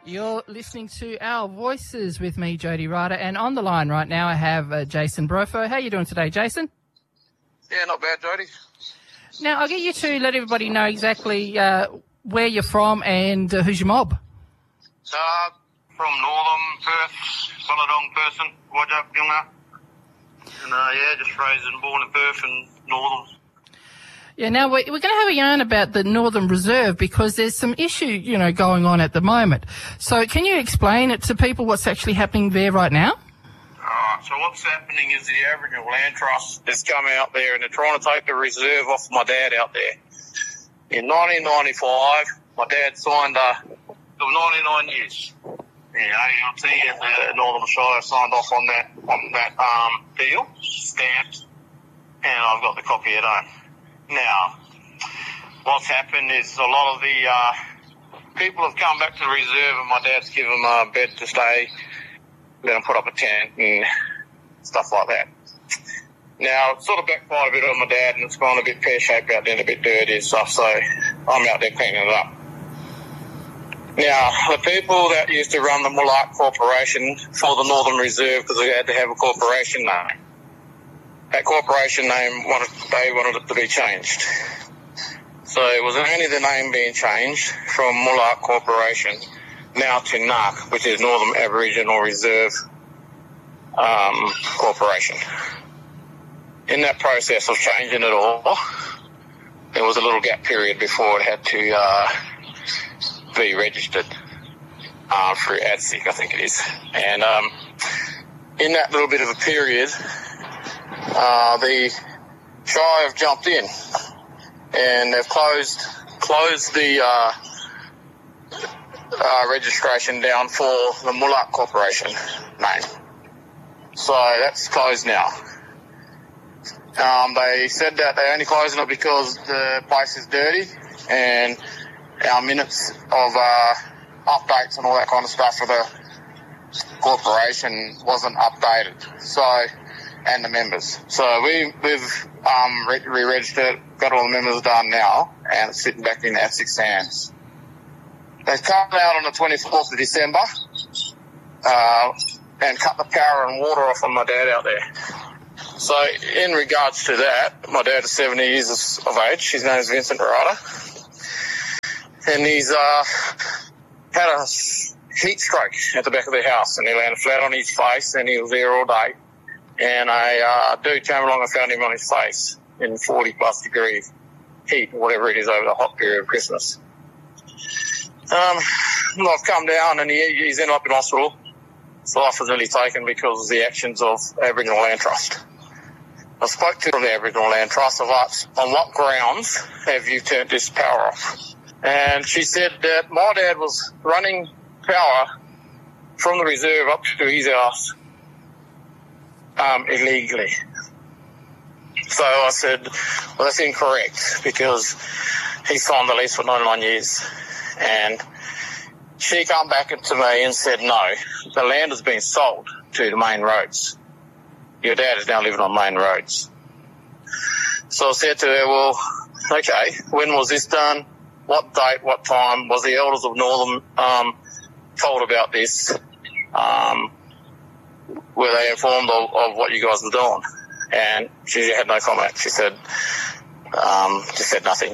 You're listening to Our Voices with me, Jody Ryder, and on the line right now I have Jason Brofo. How are you doing today, Jason? Yeah, not bad, Jody. Now, I'll get you to let everybody know exactly where you're from and who's your mob. From Northern Perth, Bunadong person, Wajak Yunga. And just raised and born in Perth and Northern. Yeah, now we're going to have a yarn about the Northern Reserve because there's some issue, going on at the moment. So can you explain it to people what's actually happening there right now? So what's happening is the Aboriginal Land Trust has come out there and they're trying to take the reserve off my dad out there. In 1995, my dad signed for 99 years. ALT and the Northern Shire signed off on that deal, stamped, and I've got the copy at home. Now, what's happened is a lot of the people have come back to the reserve and my dad's given them a bed to stay, let them put up a tent and stuff like that. Now, it's sort of backfired a bit on my dad and it's gone a bit pear-shaped out there and a bit dirty and stuff, so I'm out there cleaning it up. Now, the people that used to run the Moolart Corporation for the Northern Reserve, because they had to have a corporation name, that corporation name, they wanted it to be changed. So it was only the name being changed from Moolart Corporation now to NARC, which is Northern Aboriginal Reserve Corporation. In that process of changing it all, there was a little gap period before it had to be registered through ADSIC, I think it is. And in that little bit of a period, the Shire have jumped in and they've closed the registration down for the Moolart Corporation name. So that's closed now. They said that they're only closing it because the place is dirty and our minutes of updates and all that kind of stuff for the corporation wasn't updated. So, and the members. So we've re-registered, got all the members done now, and it's sitting back in the ADSIC's hands. They've come out on the 24th of December and cut the power and water off on my dad out there. So in regards to that, my dad is 70 years of age. His name is Vincent Ryder. And he's had a heat stroke at the back of the house, and he landed flat on his face, and he was there all day. And a dude came along and found him on his face in 40-plus degree heat, whatever it is, over the hot period of Christmas. I've come down, and he's ended up in hospital. His life was nearly taken because of the actions of Aboriginal Land Trust. I spoke to the Aboriginal Land Trust of us, on what grounds have you turned this power off? And she said that my dad was running power from the reserve up to his house illegally. So I said, well, that's incorrect because he signed the lease for 99 years. And she came back to me and said, no, the land has been sold to the main roads. Your dad is now living on main roads. So I said to her, well, okay, when was this done? What date, what time? Was the elders of Northern told about this? Were they informed of what you guys were doing? And she had no comment. She said, just said nothing.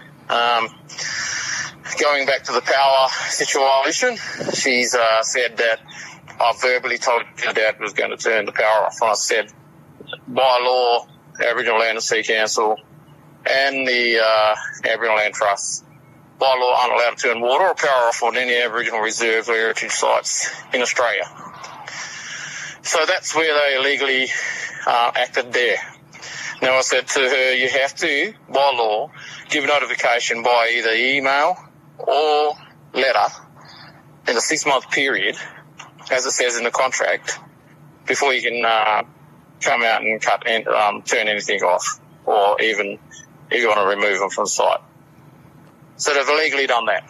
Going back to the power situation, she's said that I verbally told her dad was going to turn the power off. And I said, by law, the Aboriginal Land and Sea Council and the Aboriginal Land Trust, by law, aren't allowed to turn water or power off on any Aboriginal reserve or heritage sites in Australia. So that's where they illegally acted there. Now I said to her, you have to, by law, give notification by either email or letter in a 6-month period, as it says in the contract, before you can come out and cut and turn anything off, or even if you want to remove them from the site. So they've illegally done that.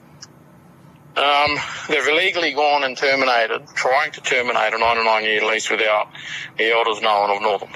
They've illegally gone and trying to terminate a 99-year lease without the elders knowing of Northern.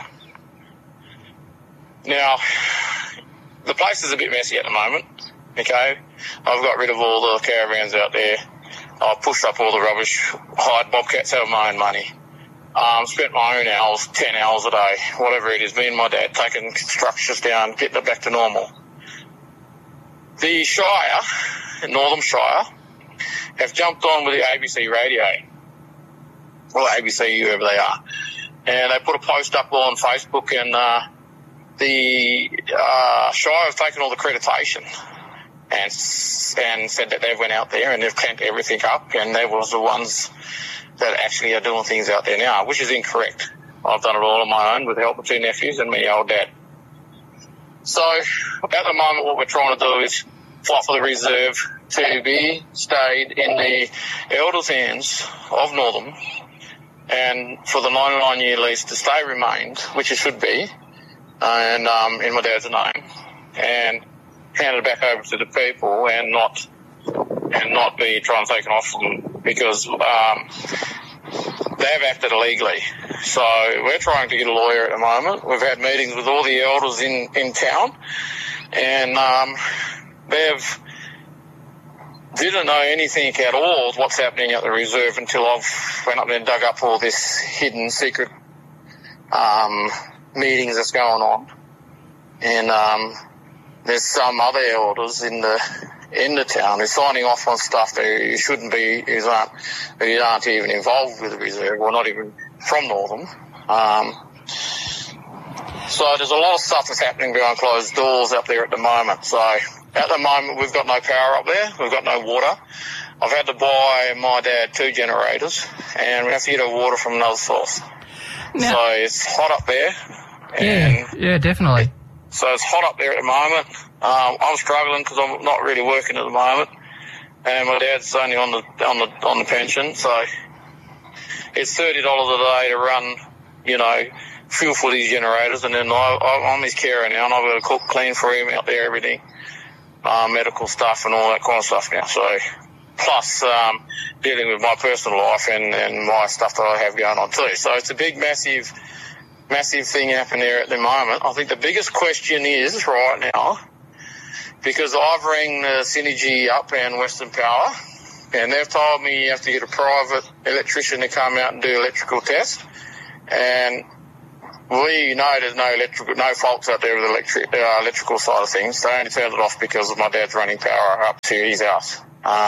Now, the place is a bit messy at the moment, okay? I've got rid of all the caravans out there. I pushed up all the rubbish, hired bobcats out of my own money. Spent my own hours, 10 hours a day, whatever it is, me and my dad taking structures down, getting it back to normal. The Shire, Northern Shire, have jumped on with the ABC radio, or ABC, whoever they are, and they put a post up on Facebook, and the Shire have taken all the accreditation and said that they went out there and they've clamped everything up, and they was the ones that actually are doing things out there now, which is incorrect. I've done it all on my own with the help of 2 nephews and me old dad. So at the moment what we're trying to do is fight for the reserve to be stayed in the elders' hands of Northern, and for the 99-year lease to stay remained, which it should be, and in my dad's name, and hand it back over to the people and not be trying to take it off them, because they've acted illegally. So we're trying to get a lawyer at the moment. We've had meetings with all the elders in town, and they've didn't know anything at all what's happening at the reserve until I've went up there and dug up all this hidden secret meetings that's going on. And there's some other elders in the town who's signing off on stuff who shouldn't be, who aren't even involved with the reserve, or not even from Northern. So there's a lot of stuff that's happening behind closed doors up there at the moment. So at the moment we've got no power up there, we've got no water. I've had to buy my dad 2 generators, and we have to get our water from another source. Now, so it's hot up there. Yeah, definitely. So it's hot up there at the moment. I'm struggling because I'm not really working at the moment, and my dad's only on the pension. So it's $30 a day to run, fuel for these generators, and then I'm his carer now, and I've got to cook, clean for him out there, everything, medical stuff and all that kind of stuff now. So plus dealing with my personal life and my stuff that I have going on too. So it's a big, massive thing happening there at the moment. I think the biggest question is right now, because I've rang the Synergy up and Western Power, and they've told me you have to get a private electrician to come out and do electrical tests, and we know there's no faults out there with the electrical side of things. They only turned it off because of my dad's running power up to his house.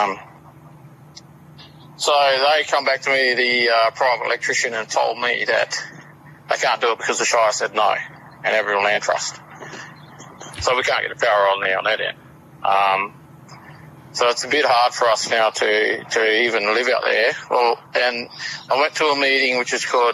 So they come back to me, the private electrician, and told me that they can't do it because the Shire said no, and Aboriginal Land Trust. So we can't get the power on there on that end. So it's a bit hard for us now to even live out there. Well, and I went to a meeting which is called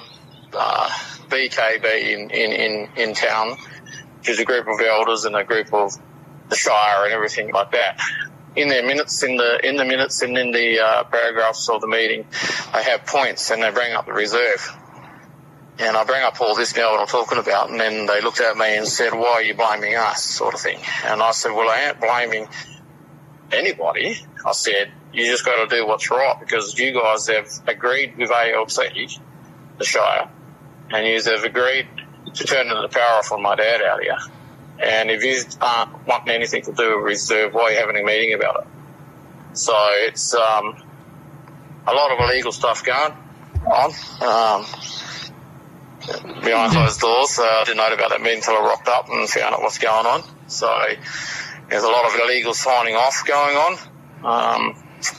BKB in town, which is a group of elders and a group of the Shire and everything like that. In their minutes, in the minutes and in the paragraphs of the meeting, they have points and they bring up the reserve. And I bring up all this now what I'm talking about, and then they looked at me and said, "Why are you blaming us?" sort of thing. And I said, "Well, I ain't blaming anybody." I said, "You just got to do what's right, because you guys have agreed with ALT, the Shire, and you have agreed to turn the power off on my dad out here. And if you aren't wanting anything to do with reserve, why are you having a meeting about it?" So it's a lot of illegal stuff going on behind closed doors. So I didn't know about that meeting until I rocked up and found out what's going on. So there's a lot of illegal signing off going on.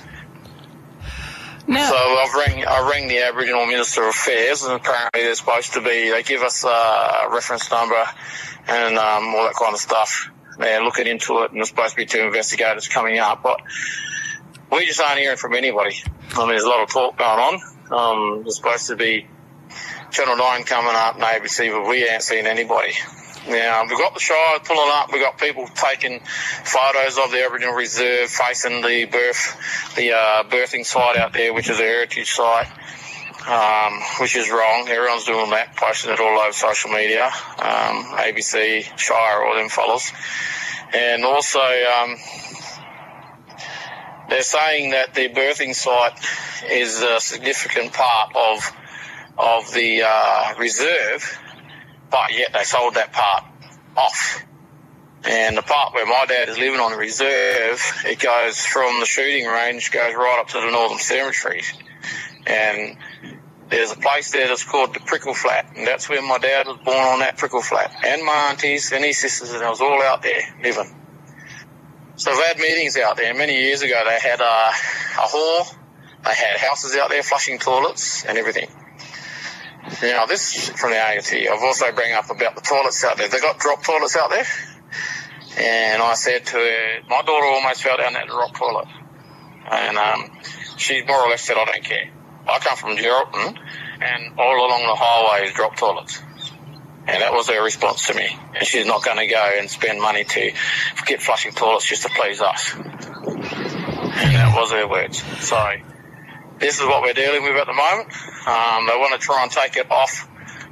Now, so I rang the Aboriginal Minister of Affairs, and apparently they're supposed to be, they give us a reference number and all that kind of stuff. They're looking into it, and there's supposed to be 2 investigators coming up, but we just aren't hearing from anybody. I mean, there's a lot of talk going on. There's supposed to be Channel 9 coming up and ABC, but we ain't seen anybody. Now, we've got the Shire pulling up, we've got people taking photos of the Aboriginal Reserve facing the birthing site out there, which is a heritage site, which is wrong. Everyone's doing that, posting it all over social media, ABC, Shire, all them fellas. And also, they're saying that the birthing site is a significant part of the reserve, but yet they sold that part off And the part where my dad is living on the reserve, it goes from the shooting range, goes right up to the Northern Cemetery. And there's a place there that's called the Prickle Flat, and that's where my dad was born, on that Prickle Flat. And my aunties and his sisters, and I was all out there living. So I've had meetings out there. Many years ago, they had a hall. They had houses out there, flushing toilets and everything. Now, this from the ALT. I've also bring up about the toilets out there. They got drop toilets out there. And I said to her, my daughter almost fell down that drop toilet. And she more or less said, I don't care. I come from Geraldton, and all along the highway is drop toilets. And that was her response to me. And she's not going to go and spend money to get flushing toilets just to please us. And that was her words. So this is what we're dealing with at the moment. They want to try and take it off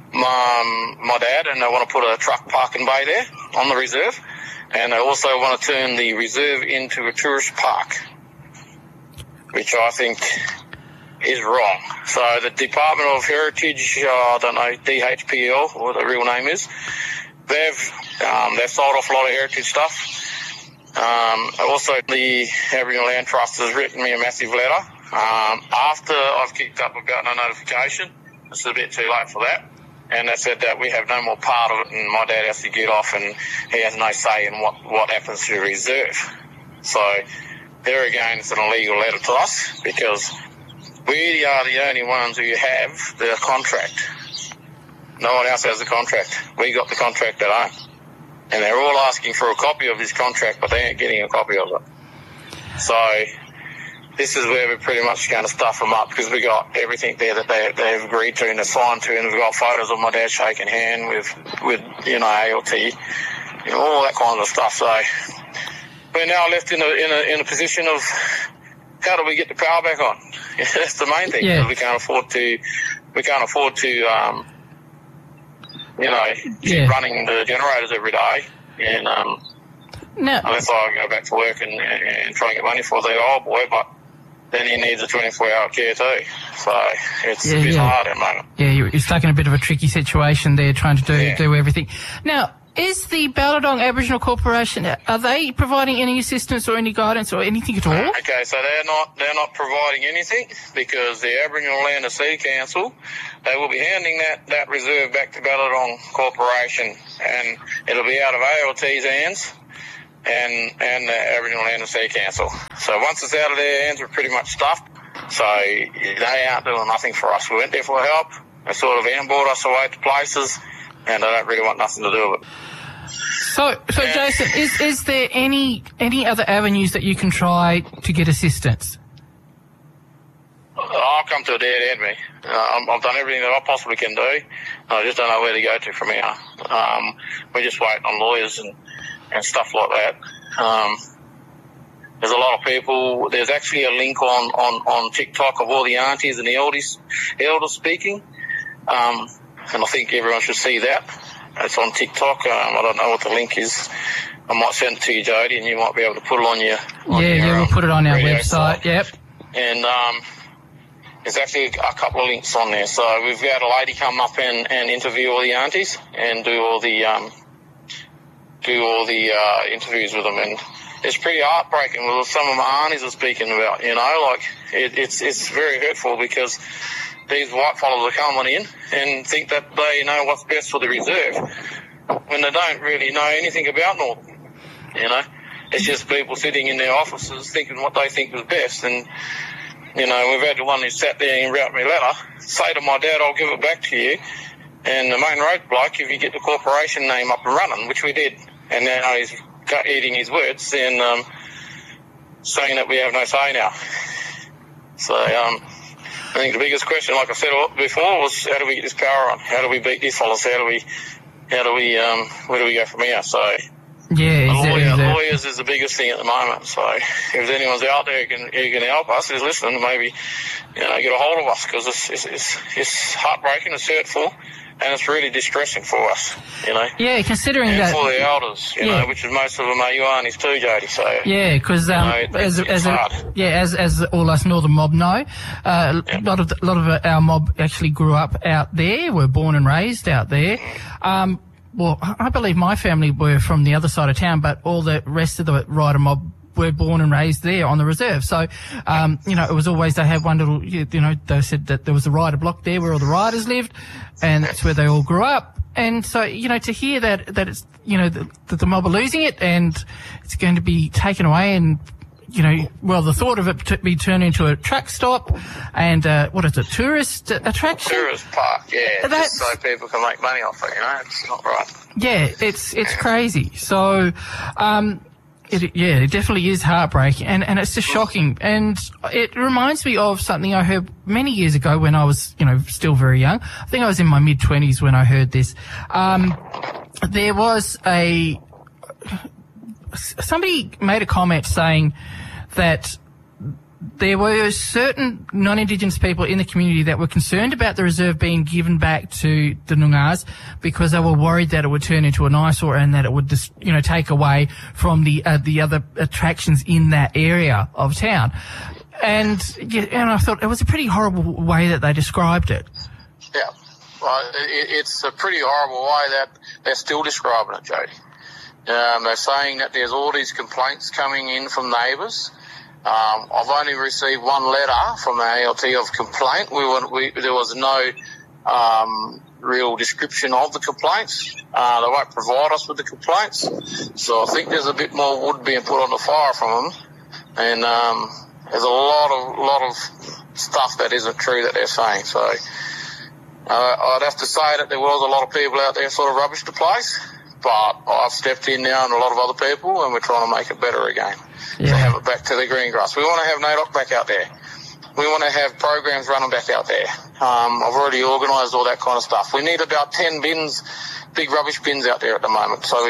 my dad, and they want to put a truck parking bay there on the reserve. And they also want to turn the reserve into a tourist park, which I think is wrong. So the Department of Heritage, I don't know, DHPL, what the real name is, they've sold off a lot of heritage stuff. Also, the Aboriginal Land Trust has written me a massive letter. After I've kicked up about no notification, it's a bit too late for that. And they said that we have no more part of it, and my dad has to get off, and he has no say in what happens to the reserve. So there again, it's an illegal letter to us, because we are the only ones who have the contract. No one else has the contract. We got the contract at home. And they're all asking for a copy of this contract, but they ain't getting a copy of it. So this is where we're pretty much going to stuff them up, because we got everything there that they've agreed to and assigned to, and we've got photos of my dad shaking hand with ALT, all that kind of stuff. So we're now left in a position of, how do we get the power back on? That's the main thing. Yeah. We can't afford to keep running the generators every day. And No. unless I go back to work and try and get money for the old boy, but then he needs a 24-hour care too. So it's a bit hard at the moment. Yeah, you're stuck in a bit of a tricky situation there, trying to do everything. Now, is the Ballardong Aboriginal Corporation, are they providing any assistance or any guidance or anything at all? Okay, so they're not providing anything, because the Aboriginal Land and Sea Council, they will be handing that reserve back to Ballardong Corporation, and it'll be out of ALT's hands and the Aboriginal Land and Sea Council. So once it's out of their hands, we're pretty much stuffed. So they aren't doing nothing for us. We went there for help. They sort of ambushed us away to places, and they don't really want nothing to do with it. So Jason, is there any other avenues that you can try to get assistance? I've come to a dead end, me. I've done everything that I possibly can do. I just don't know where to go to from here. We're just waiting on lawyers and stuff like that. There's a lot of people. There's actually a link on TikTok of all the aunties and the elders speaking. And I think everyone should see that. It's on TikTok. I don't know what the link is. I might send it to you, Jody, and you might be able to put it on your we'll put it on our website. Site. Yep. And there's actually a couple of links on there. So we've had a lady come up and interview all the aunties and do all the interviews with them, and it's pretty heartbreaking with some of my aunties are speaking about. It's very hurtful, because these white fellas are coming in and think that they know what's best for the reserve, when they don't really know anything about Northern. It's just people sitting in their offices thinking what they think is best. And, we've had the one who sat there and wrote me a letter, say to my dad, I'll give it back to you. And the main roadblock, if you get the corporation name up and running, which we did, and now he's eating his words and saying that we have no say now. So, I think the biggest question, like I said before, was how do we get this power on? How do we beat these fellas? Where do we go from here? So, lawyers is the biggest thing at the moment. So, if anyone's out there who can help us, who's listening, maybe, get a hold of us, because it's heartbreaking, it's hurtful, and it's really distressing for us, Yeah, considering and that. for the elders, which is most of them are Ioannis too, Jody. So yeah, because as all us Northern mob know, a lot of our mob actually grew up out there, were born and raised out there. well, I believe my family were from the other side of town, but all the rest of the rider mob were born and raised there on the reserve. So, it was always, they had one little, they said that there was a rider block there where all the riders lived, and that's where they all grew up. And so, to hear that it's, that the mob are losing it and it's going to be taken away, and, the thought of it be turned into a truck stop and, tourist attraction? Tourist park, yeah. Just so people can make money off it, it's not right. Yeah, it's crazy. So, it definitely is heartbreaking, and it's just shocking. And it reminds me of something I heard many years ago when I was, still very young. I think I was in my mid-20s when I heard this. There was somebody made a comment saying that there were certain non-Indigenous people in the community that were concerned about the reserve being given back to the Noongars because they were worried that it would turn into an eyesore and that it would just, take away from the other attractions in that area of town. And I thought it was a pretty horrible way that they described it. Yeah, well, it's a pretty horrible way that they're still describing it, Jody. They're saying that there's all these complaints coming in from neighbours. I've only received one letter from the ALT of complaint. There was no real description of the complaints. They won't provide us with the complaints. So I think there's a bit more wood being put on the fire from them. And there's a lot of stuff that isn't true that they're saying. So I'd have to say that there was a lot of people out there sort of rubbish the place. But I've stepped in now and a lot of other people, and we're trying to make it better again. Yeah. To have it back to the green grass. We want to have NAIDOC back out there. We want to have programs running back out there. I've already organised all that kind of stuff. We need about 10 bins, big rubbish bins out there at the moment. So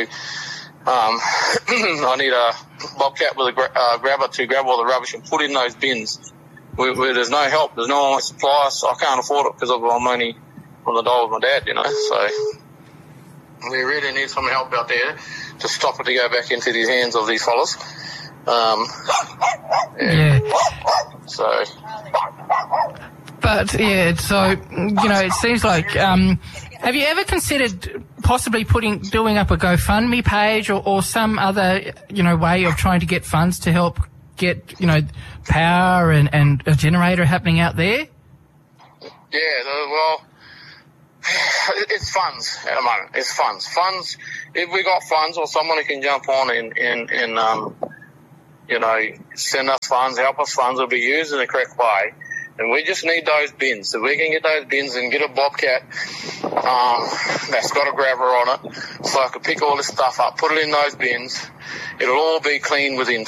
I need a bobcat with a grabber to grab all the rubbish and put in those bins. There's no help. There's no one to supply us. I can't afford it because I'm only on the dole with my dad, So we really need some help out there to stop it to go back into the hands of these fellas. So. But, so, it seems like, have you ever considered possibly doing up a GoFundMe page or some other, way of trying to get funds to help get, power and a generator happening out there? Yeah, well, it's funds at the moment. It's funds. Funds, if we got funds or someone who can jump on and send us funds, help us funds, will be used in the correct way. And we just need those bins. So we can get those bins and get a bobcat that's got a grabber on it, so I can pick all this stuff up, put it in those bins. It'll all be clean within